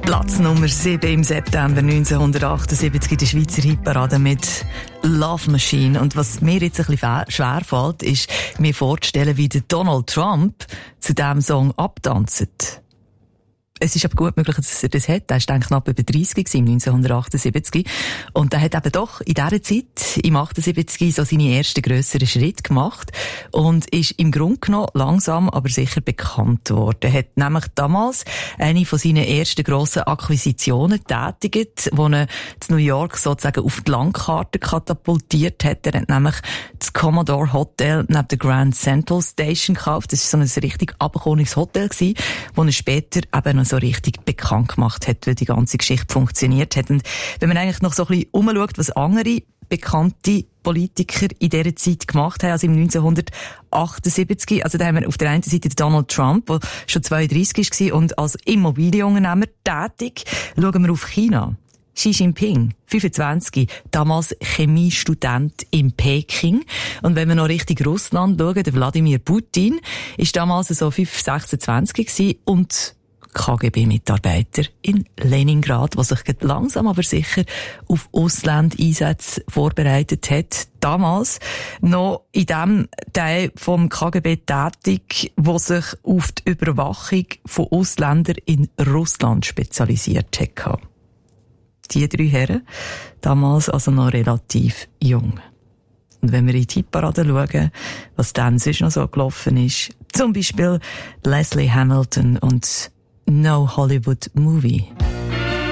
Platz Nummer 7 im September 1978 in der Schweizer Hitparade mit Love Machine. Und was mir jetzt ein bisschen schwer fällt, ist, mir vorzustellen, wie der Donald Trump zu diesem Song abtanzt. Es ist aber gut möglich, dass er das hat. Er war knapp über 30 1978. Und er hat eben doch in dieser Zeit, im 78, so seine ersten grösseren Schritte gemacht und ist im Grunde genommen langsam, aber sicher bekannt worden. Er hat nämlich damals eine von seinen ersten grossen Akquisitionen tätigt, die er zu New York sozusagen auf die Landkarte katapultiert hat. Er hat nämlich das Commodore Hotel neben der Grand Central Station gekauft. Das war so ein richtig abgekommenes Hotel gewesen, wo er später eben noch so richtig bekannt gemacht hat, weil die ganze Geschichte funktioniert hat. Und wenn man eigentlich noch so ein bisschen umschaut, was andere bekannte Politiker in dieser Zeit gemacht haben, also im 1978, also da haben wir auf der einen Seite Donald Trump, der schon 32 war und als Immobilienunternehmer tätig. Schauen wir auf China. Xi Jinping, 25, damals Chemiestudent in Peking. Und wenn wir noch Richtung Russland schauen, der Wladimir Putin ist damals so 26 gewesen und KGB-Mitarbeiter in Leningrad, der sich langsam aber sicher auf Auslandeinsätze vorbereitet hat. Damals noch in dem Teil vom KGB tätig, der sich auf die Überwachung von Ausländern in Russland spezialisiert hat. Die drei Herren, damals also noch relativ jung. Und wenn wir in die Hitparade schauen, was dann sonst noch so gelaufen ist, zum Beispiel Leslie Hamilton und No Hollywood Movie.